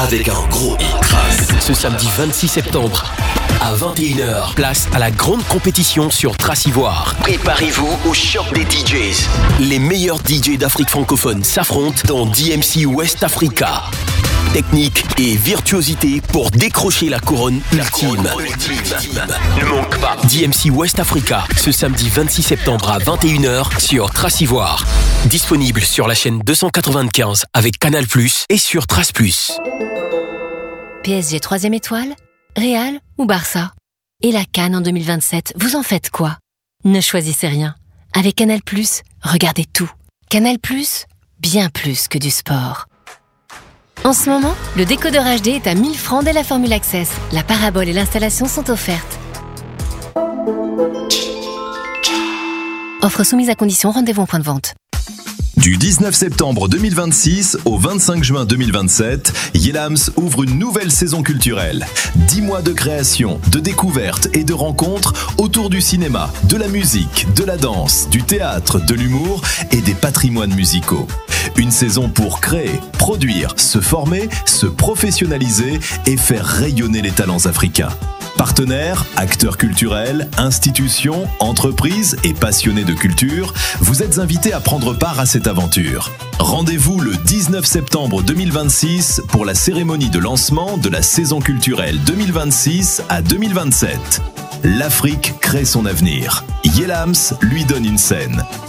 avec un gros hit. Ce samedi 26 septembre, à 21h, place à la grande compétition sur Trace Ivoire. Préparez-vous au choc des DJs. Les meilleurs DJ d'Afrique francophone s'affrontent dans DMC West Africa. Technique et virtuosité pour décrocher la couronne ultime. Ne manque pas. DMC West Africa, ce samedi 26 septembre à 21h sur Trace Ivoire. Disponible sur la chaîne 295 avec Canal+, et sur Trace+. PSG 3e étoile, Real ou Barça? Et la CAN en 2027, vous en faites quoi? Ne choisissez rien. Avec Canal+, regardez tout. Canal+, bien plus que du sport. En ce moment, le décodeur HD est à 1000 francs dès la formule Access. La parabole et l'installation sont offertes. Offre soumise à condition, rendez-vous en point de vente. Du 19 septembre 2026 au 25 juin 2027, Yelams ouvre une nouvelle saison culturelle. 10 mois de création, de découvertes et de rencontres autour du cinéma, de la musique, de la danse, du théâtre, de l'humour et des patrimoines musicaux. Une saison pour créer, produire, se former, se professionnaliser et faire rayonner les talents africains. Partenaires, acteurs culturels, institutions, entreprises et passionnés de culture, vous êtes invités à prendre part à cette aventure. Rendez-vous le 19 septembre 2026 pour la cérémonie de lancement de la saison culturelle 2026 à 2027. L'Afrique crée son avenir. Yelams lui donne une scène.